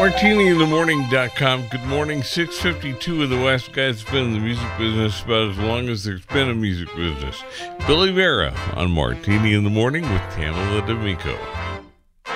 MartiniInTheMorning.com. Good morning. 6:52 of the West. Guy's been in the music business about as long as there's been a music business. Billy Vera on Martini in the Morning with Tamala D'Amico.